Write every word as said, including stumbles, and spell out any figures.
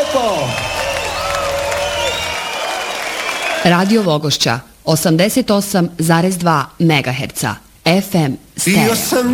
lijepo. Radio Vogošća osamdeset osam zarez dva megaherca F M stereo.